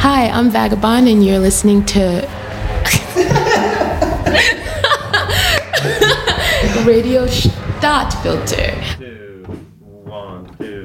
Hi, I'm Vagabond, and you're listening to Radio Stadtfilter. 2, 1, 2.